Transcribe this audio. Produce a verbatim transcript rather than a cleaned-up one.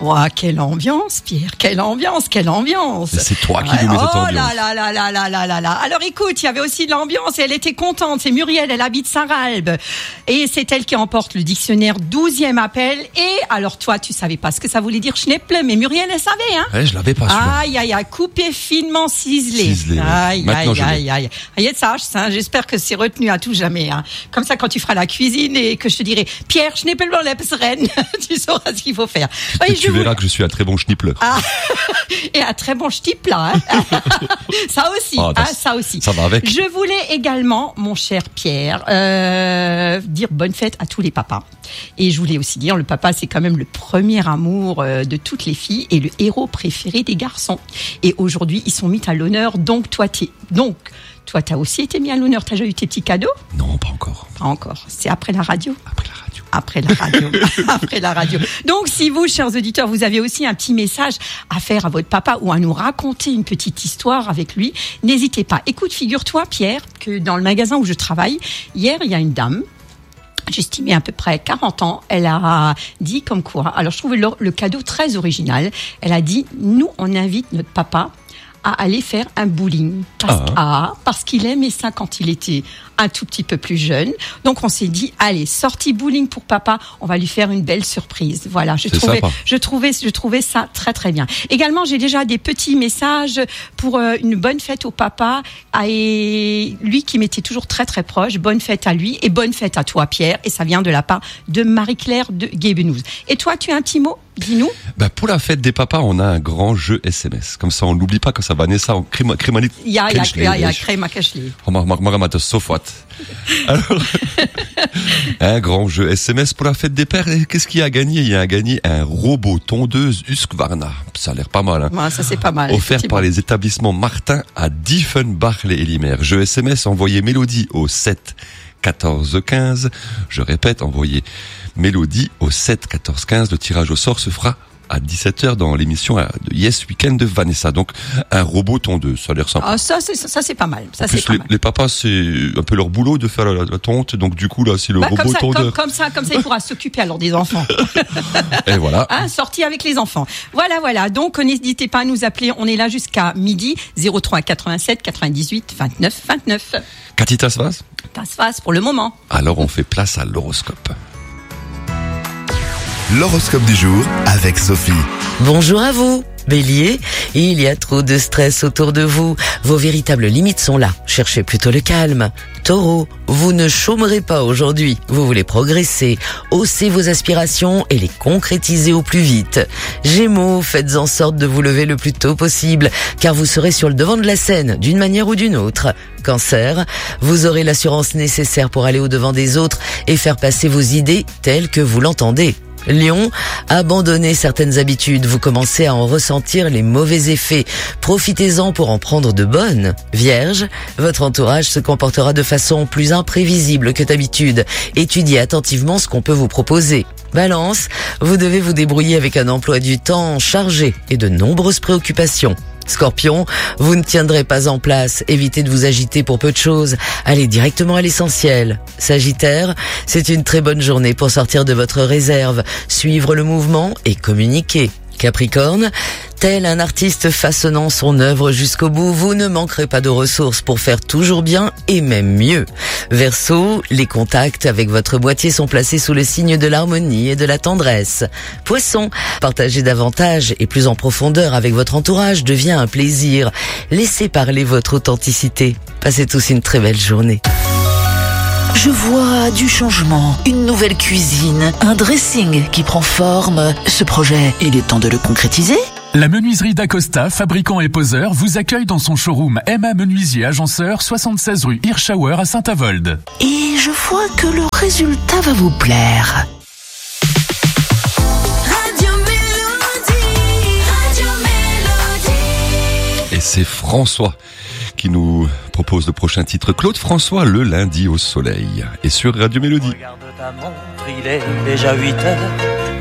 Oh, quelle ambiance, Pierre, quelle ambiance, quelle ambiance. Mais c'est toi qui nous mets cette Oh ambiance. là là là là là là là là. Alors écoute, il y avait aussi de l'ambiance et elle était contente. C'est Muriel, elle habite Saint-Ralbe. Et c'est elle qui emporte le dictionnaire douzième appel. Et alors toi, tu savais pas ce que ça voulait dire Schnepple, mais Muriel, elle savait, hein. Ouais, je l'avais pas celui-là. Aïe, aïe, aïe, coupé finement ciselé. Ciselé, ouais. Aïe, Maintenant, aïe, je l'ai. aïe, aïe. Aïe, sage, ça, j'espère que c'est retenu à tout jamais, hein. Comme ça, quand tu feras la cuisine et que je te dirai, Pierre, Schnepple, Reine, tu sauras ce qu'il faut faire. Et Oui, tu je verras vous... que je suis un très bon schnippler. Ah, et un très bon ch'tip là, hein. Ça aussi, Ah, hein, ça- ça aussi. ça va avec. Je voulais également, mon cher Pierre, euh, dire bonne fête à tous les papas. Et je voulais aussi dire, le papa, c'est quand même le premier amour euh, de toutes les filles et le héros préféré des garçons. Et aujourd'hui, ils sont mis à l'honneur. Donc toi, t'es, donc toi, t'as aussi été mis à l'honneur. T'as déjà eu tes petits cadeaux? Non, pas encore. Pas encore. C'est après la radio. Après la radio. Après la radio, après la radio. Donc, si vous, chers auditeurs, vous avez aussi un petit message à faire à votre papa ou à nous raconter une petite histoire avec lui, n'hésitez pas. Écoute, figure-toi, Pierre, que dans le magasin où je travaille, hier, il y a une dame, j'estimais à peu près quarante ans, elle a dit comme quoi, alors je trouvais le, le cadeau très original, elle a dit, nous, on invite notre papa à aller faire un bowling. Parce, Ah. ah, parce qu'il aimait ça quand il était un tout petit peu plus jeune. Donc on s'est dit, allez, sortie bowling pour papa, on va lui faire une belle surprise. Voilà, je C'est trouvais, sympa. je trouvais, je trouvais ça très très bien. Également, j'ai déjà des petits messages pour euh, une bonne fête au papa ah, et lui qui m'était toujours très très proche. Bonne fête à lui et bonne fête à toi, Pierre. Et ça vient de la part de Marie-Claire de Guébenouz. Et toi, tu as un petit mot? Dis-nous. Bah, pour la fête des papas, on a un grand jeu S M S. Comme ça, on n'oublie pas quand ça va naître ça en crima, crimalit. Il y a, il y a, il y a, il y a crème à cacher. Alors, un grand jeu S M S pour la fête des pères. Et qu'est-ce qu'il y a à gagner? Il y a à gagner un robot tondeuse Husqvarna. Ça a l'air pas mal, hein. Ouais, ça c'est pas mal. Offert effectivement. par les établissements Martin à Diefenbach les Elimer. Jeu S M S, envoyez Mélodie au sept quatorze quinze. Je répète, envoyez Mélodie au sept quatorze quinze. Le tirage au sort se fera à dix-sept heures dans l'émission de Yes Weekend de Vanessa. Donc, un robot tondeuse, ça a l'air sympa. Ah, ça c'est ça c'est pas mal. Ça En c'est plus, pas les, mal. les papas, c'est un peu leur boulot de faire la, la tonte. Donc, du coup, là, c'est le Bah, robot comme ça, comme, tondeur. comme ça, comme ça, il pourra s'occuper alors des enfants. Et voilà. Hein, sortie avec les enfants. Voilà, voilà. Donc, n'hésitez pas à nous appeler. On est là jusqu'à midi. zéro trois quatre-vingt-sept quatre-vingt-dix-huit vingt-neuf vingt-neuf. Cathy Tasvas. Passe-face pour le moment. Alors, on fait place à l'horoscope. L'horoscope du jour avec Sophie. Bonjour à vous. Bélier, il y a trop de stress autour de vous. Vos véritables limites sont là. Cherchez plutôt le calme. Taureau, vous ne chômerez pas aujourd'hui. Vous voulez progresser. Haussez vos aspirations et les concrétiser au plus vite. Gémeaux, faites en sorte de vous lever le plus tôt possible, car vous serez sur le devant de la scène, d'une manière ou d'une autre. Cancer, vous aurez l'assurance nécessaire pour aller au devant des autres et faire passer vos idées telles que vous l'entendez. Lion, abandonnez certaines habitudes, vous commencez à en ressentir les mauvais effets. Profitez-en pour en prendre de bonnes. Vierge, votre entourage se comportera de façon plus imprévisible que d'habitude. Étudiez attentivement ce qu'on peut vous proposer. Balance, vous devez vous débrouiller avec un emploi du temps chargé et de nombreuses préoccupations. Scorpion, vous ne tiendrez pas en place, évitez de vous agiter pour peu de choses, allez directement à l'essentiel. Sagittaire, c'est une très bonne journée pour sortir de votre réserve, suivre le mouvement et communiquer. Capricorne, tel un artiste façonnant son œuvre jusqu'au bout, vous ne manquerez pas de ressources pour faire toujours bien et même mieux. Verseau, les contacts avec votre boîtier sont placés sous le signe de l'harmonie et de la tendresse. Poisson, partager davantage et plus en profondeur avec votre entourage devient un plaisir. Laissez parler votre authenticité. Passez tous une très belle journée. Je vois du changement, une nouvelle cuisine, un dressing qui prend forme. Ce projet, il est temps de le concrétiser. La menuiserie d'Acosta, fabricant et poseur, vous accueille dans son showroom M A Menuisier Agenceur, soixante-seize rue Hirschauer à Saint-Avold. Et je vois que le résultat va vous plaire. Radio Mélodie, Radio Mélodie. Et c'est François qui nous propose le prochain titre. Claude François, Le lundi au soleil. Et sur Radio Mélodie. Regarde ta montre, il est déjà huit heures.